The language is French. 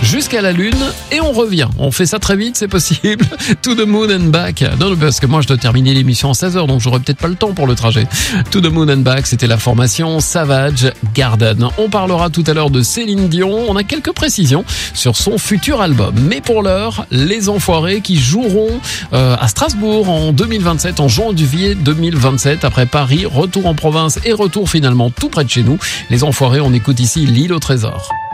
jusqu'à la Lune et on revient. On fait ça très vite, c'est possible. To the moon and back. Non, parce que moi je dois terminer l'émission à 16h, donc j'aurai peut-être pas le temps pour le trajet. To the moon and back, c'était la formation Savage Garden. On parlera tout à l'heure de Céline Dion. On a quelques précisions sur son futur album. Mais pour l'heure, les Enfoirés qui joueront à Strasbourg en 2027, en janvier 2027. Après Paris, retour en province et retour finalement tout près de chez nous. Les Enfoirés, on écoute ici L'Île au Trésor.